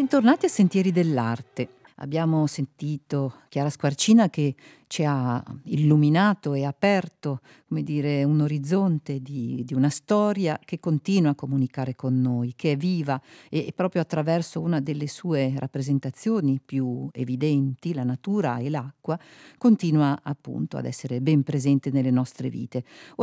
Bentornati a Sentieri dell'Arte. Abbiamo sentito Chiara Squarcina che ci ha illuminato e aperto, come dire, un orizzonte di una storia che continua a comunicare con noi, che è viva e proprio attraverso una delle sue rappresentazioni più evidenti, la natura e l'acqua, continua appunto ad essere ben presente nelle nostre vite.